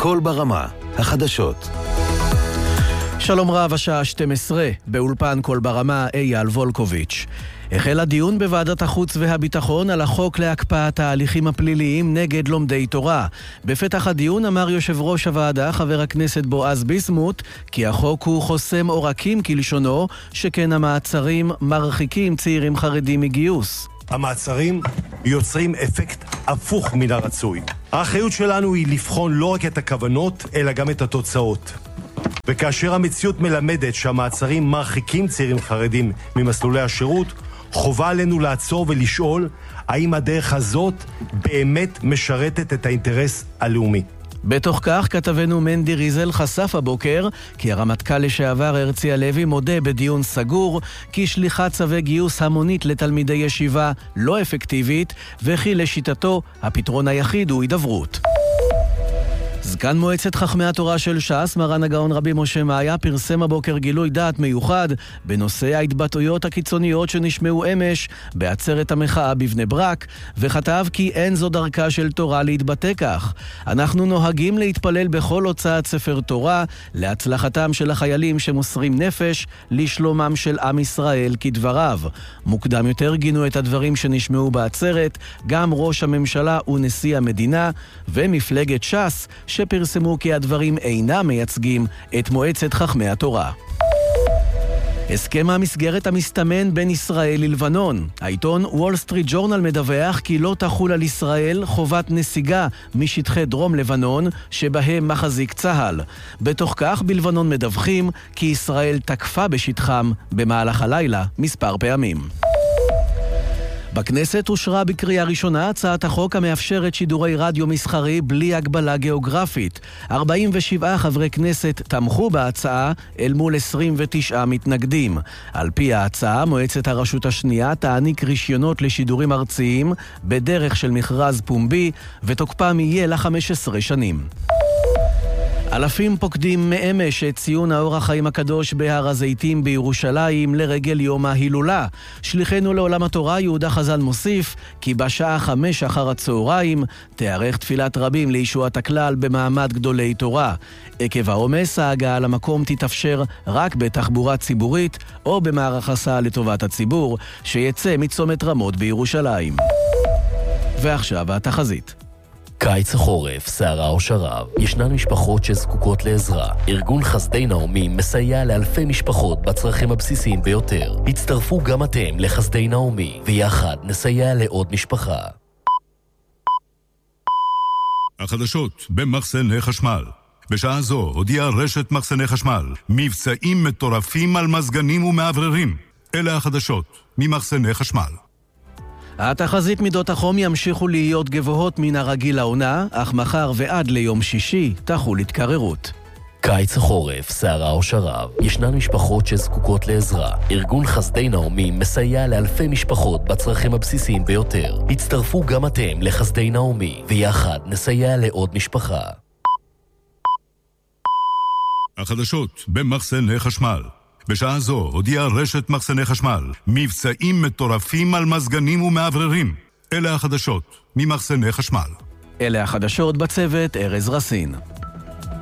קול ברמה, החדשות. שלום רב, השעה 12, באולפן קול ברמה, אייל וולקוביץ'. החל הדיון בוועדת החוץ והביטחון על החוק להקפאת ההליכים הפליליים נגד לומדי תורה. בפתח הדיון אמר יושב ראש הוועדה, חבר הכנסת בועז ביסמוט, כי החוק הוא חוסם עורקים כלשונו, שכן המעצרים מרחיקים צעירים חרדים מגיוס. המעצרים יוצרים אפקט הפוך מן הרצוי. האחריות שלנו היא לבחון לא רק את הכוונות, אלא גם את התוצאות. וכאשר המציאות מלמדת שהמעצרים מרחיקים צעירים חרדים ממסלולי השירות, חובה עלינו לעצור ולשאול האם הדרך הזאת באמת משרתת את האינטרס הלאומי. בתוך כך כתבנו מנדי ריזל חשף הבוקר כי הרמטכ"ל לשעבר הרצי הלוי מודה בדיון סגור כי שליחת צווי גיוס המונית לתלמידי ישיבה לא אפקטיבית וכי לשיטתו הפתרון היחיד הוא הידברות. זקן מועצת חכמי התורה של ש"ס, מרן הגאון רבי משה מאיה, פרסם הבוקר גילוי דעת מיוחד בנושא ההתבטאויות הקיצוניות שנשמעו אמש בעצרת המחאה בבני ברק, וכתב כי אין זו דרכה של תורה להתבטא כך. אנחנו נוהגים להתפלל בכל הוצאת ספר תורה להצלחתם של החיילים שמוסרים נפש לשלומם של עם ישראל כדבריו. מוקדם יותר גינו את הדברים שנשמעו בעצרת גם ראש הממשלה ונשיא המדינה ומפלגת ש"ס, שפרסמו כי הדברים אינם מייצגים את מועצת חכמי התורה. הסכם המסגרת המסתמן בין ישראל ללבנון. העיתון וול סטריט ג'ורנל מדווח כי לא תחול על ישראל חובת נסיגה משטחי דרום לבנון שבהם מחזיק צה"ל. בתוך כך בלבנון מדווחים כי ישראל תקפה בשטחם במהלך הלילה מספר פעמים. בכנסת אושרה בקריאה ראשונה הצעת החוק המאפשרת שידורי רדיו מסחרי בלי הגבלה גיאוגרפית. 47 חברי כנסת תמכו בהצעה אל מול 29 מתנגדים. על פי ההצעה, מועצת הרשות השנייה תעניק רישיונות לשידורים ארציים בדרך של מכרז פומבי, ותוקפם יהיה ל-15 שנים. אלפים פוקדים מאמש את ציון האור החיים הקדוש בהר הזיתים בירושלים לרגל יום ההילולה. שליחנו לעולם התורה יהודה חזן מוסיף כי בשעה 5 אחר הצהריים תארך תפילת רבים לישועת הכלל במעמד גדולי תורה. עקב העומס ההגעה למקום תתאפשר רק בתחבורה ציבורית או במערך הסעה לטובת הציבור שיצא מצומת רמות בירושלים. ועכשיו התחזית. קיץ החורף, סערה או שרב, ישנן משפחות שזקוקות לעזרה. ארגון חסדי נעמי מסייע לאלפי משפחות בצרכים הבסיסיים ביותר. הצטרפו גם אתם לחסדי נעמי, ויחד נסייע לעוד משפחה. החדשות במחסני חשמל. בשעה זו הודיעה רשת מחסני חשמל מבצעים מטורפים על מזגנים ומעבררים. אלה החדשות ממחסני חשמל. התחזית מידות החום ימשיכו להיות גבוהות מן הרגיל לעונה, אך מחר ועד ליום שישי תחול התקררות. קיץ החורף, סערה או שרב, ישנן משפחות שזקוקות לעזרה. ארגון חסדי נעמי מסייע לאלפי משפחות בצרכים הבסיסיים ביותר. הצטרפו גם אתם לחסדי נעמי, ויחד נסייע לעוד משפחה. החדשות במחסני חשמל. בשעה זו הודיעה רשת מחסני חשמל מבצעים מטורפים על מזגנים ומעבררים. אלה החדשות ממחסני חשמל. אלה החדשות בצוות ארז רסין.